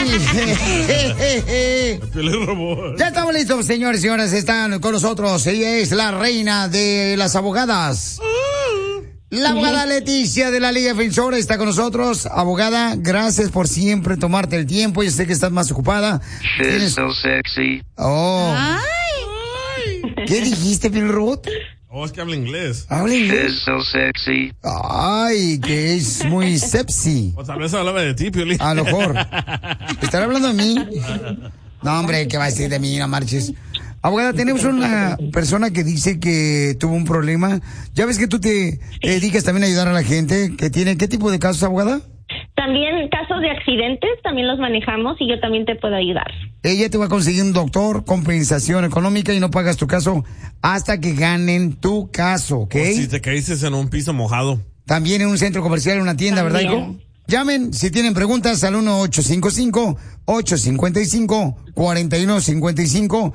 Ya estamos listos, señores y señoras. Están con nosotros. Ella es la reina de las abogadas. La abogada Leticia de la Liga Defensora está con nosotros. Abogada, gracias por siempre tomarte el tiempo. Yo sé que estás más ocupada. She's so sexy. Oh. ¿Qué dijiste, Piel Robot? Oh, es que habla inglés. ¿Habla inglés? She's so sexy. Ay, que es muy sexy. O tal vez hablaba de ti, Piolín. A lo mejor. ¿Estará hablando de mí? No, hombre, ¿qué va a decir de mí? No marches. Abogada, tenemos una persona que dice que tuvo un problema. Ya ves que tú te dedicas también a ayudar a la gente que tiene... ¿Qué tipo de casos, abogada? También casos de accidentes, también los manejamos y yo también te puedo ayudar. Ella te va a conseguir un doctor, compensación económica y no pagas tu caso hasta que ganen tu caso, ¿ok? O si te caíste en un piso mojado. También en un centro comercial, en una tienda, También. ¿verdad, hijo? Llamen si tienen preguntas al 1-855-855-4155,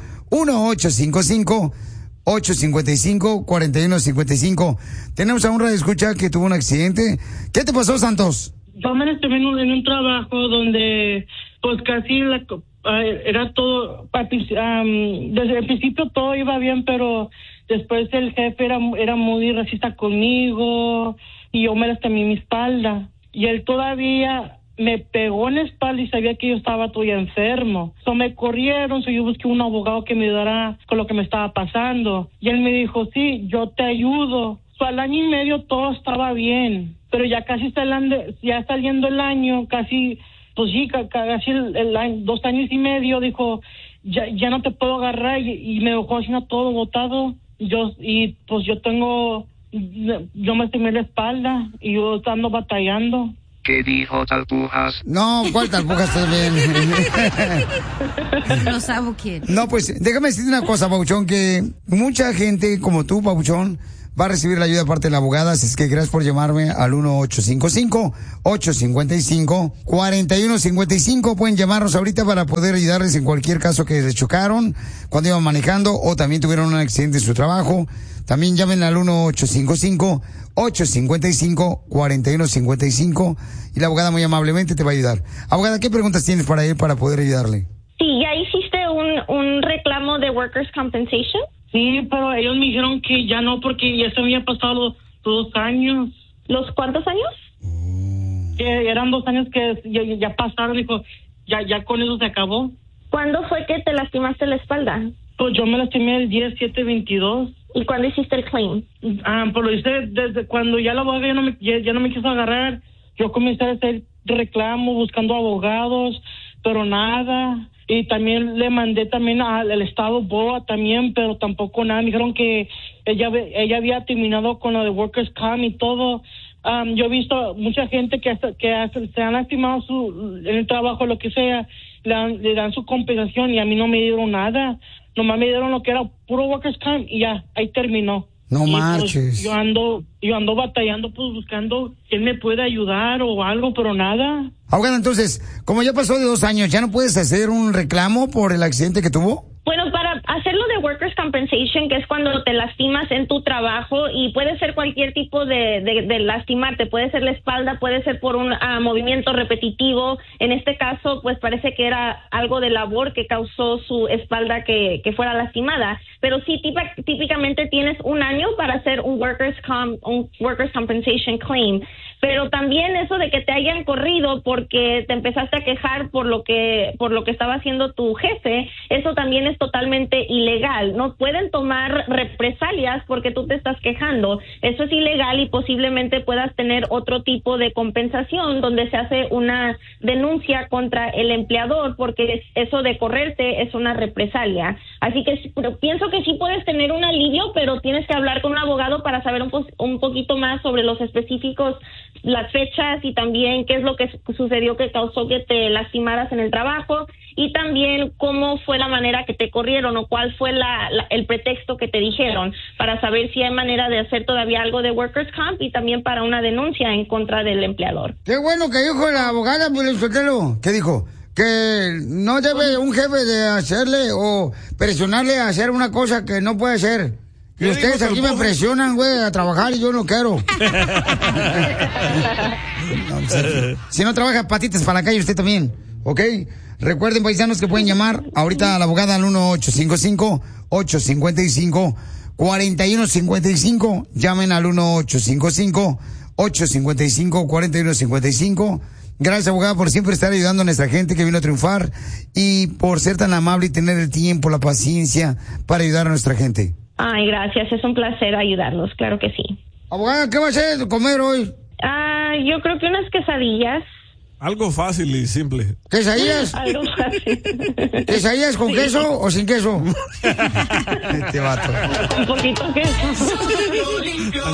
1-855-855-4155. Tenemos a un radioescucha que tuvo un accidente. ¿Qué te pasó, Santos? Yo me lastimé en un trabajo donde pues casi era todo, desde el principio todo iba bien, pero después el jefe era muy racista conmigo y yo me lastimé mi espalda. Y él todavía me pegó en la espalda y sabía que yo estaba todavía enfermo. Me corrieron, yo busqué un abogado que me ayudara con lo que me estaba pasando. Y él me dijo, sí, yo te ayudo. Al año y medio todo estaba bien, pero ya casi ya saliendo el año, casi, pues sí, casi el año, 2 años y medio, dijo, ya no te puedo agarrar y me dejó haciendo todo botado. Yo me lastimé la espalda y yo ando batallando. ¿Qué dijo Talpujas? No, ¿cuál Talpujas también? No sabe quién. No, pues déjame decirte una cosa, Pabuchón, que mucha gente como tú, Pabuchón, va a recibir la ayuda de parte de la abogada, así es que gracias por llamarme al 1-855-855-4155. Pueden llamarnos ahorita para poder ayudarles en cualquier caso que les chocaron cuando iban manejando o también tuvieron un accidente en su trabajo. También llamen al 1-855-855-4155 y la abogada muy amablemente te va a ayudar. Abogada, ¿qué preguntas tienes para él para poder ayudarle? Sí, ¿ya hiciste un reclamo de Workers' Compensation? Sí, pero ellos me dijeron que ya no, porque ya se había pasado los 2 años. ¿Los cuántos años? Que eran 2 años que ya pasaron, dijo, ya con eso se acabó. ¿Cuándo fue que te lastimaste la espalda? Pues yo me lastimé el 10/7/22. ¿Y cuándo hiciste el claim? Pues lo hice desde cuando ya la abogada ya no me quiso agarrar. Yo comencé a hacer reclamo, buscando abogados, pero nada. Y también le mandé también al estado BOA también, pero tampoco nada. Me dijeron que ella había terminado con lo de Workers' Comp y todo. Yo he visto mucha gente que se han lastimado en el trabajo, lo que sea, le dan su compensación y a mí no me dieron nada. Nomás me dieron lo que era puro Workers' Comp y ya, ahí terminó. No y marches. Pues, yo ando batallando, pues buscando quién me puede ayudar o algo, pero nada. Abogada, entonces, como ya pasó de 2 años, ¿ya no puedes hacer un reclamo por el accidente que tuvo? Bueno, para hacerlo de Workers' Compensation, que es cuando te lastimas en tu trabajo, y puede ser cualquier tipo de lastimarte, puede ser la espalda, puede ser por un movimiento repetitivo. En este caso, pues parece que era algo de labor que causó su espalda que fuera lastimada. Pero sí, típicamente tienes 1 año para hacer un Workers' Compensation claim. Pero también eso de que te hayan corrido porque te empezaste a quejar por lo que estaba haciendo tu jefe, eso también es totalmente ilegal. No pueden tomar represalias porque tú te estás quejando. Eso es ilegal y posiblemente puedas tener otro tipo de compensación donde se hace una denuncia contra el empleador porque eso de correrte es una represalia. Así que pienso que sí puedes tener un alivio, pero tienes que hablar con un abogado para saber un poquito más sobre los específicos, las fechas y también qué es lo que sucedió que causó que te lastimaras en el trabajo y también cómo fue la manera que te corrieron o cuál fue el pretexto que te dijeron para saber si hay manera de hacer todavía algo de Workers' Comp y también para una denuncia en contra del empleador. Qué bueno que dijo la abogada, Sotelo. ¿Qué dijo? Que no debe un jefe de hacerle o presionarle a hacer una cosa que no puede hacer. Y ustedes aquí me presionan, güey, a trabajar y yo no quiero. No, si no trabaja patitas para la calle, usted también, ¿ok? Recuerden, paisanos, que pueden llamar ahorita a la abogada al 1-855-855-4155. Llamen al 1-855-855-4155. Gracias, abogada, por siempre estar ayudando a nuestra gente que vino a triunfar y por ser tan amable y tener el tiempo, la paciencia para ayudar a nuestra gente. Ay, gracias. Es un placer ayudarlos. Claro que sí. Abogada, ¿qué va a hacer comer hoy? Yo creo que unas quesadillas. Algo fácil y simple. ¿Quesadillas? Algo fácil. ¿Quesadillas con queso o sin queso? Este vato. Un poquito queso.